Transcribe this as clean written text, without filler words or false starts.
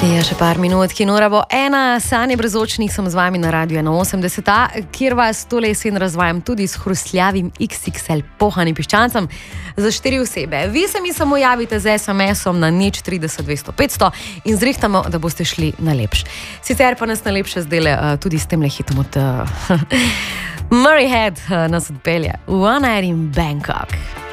Je še par minut, ki nora bo ena. Sanje brezočnih sem z vami na Radiu 81, kjer vas tole jesen razvajam tudi s hrustljavim XXL pohanim piščancem za 4 osebe. Vi se mi samo javite z SMS-om na 030 200 500 in zrihtamo, da boste šli na lepš. Sicer pa nas najlepše zdele tudi s temle hitom od Murray Head nas odpelje. One Night in Bangkok.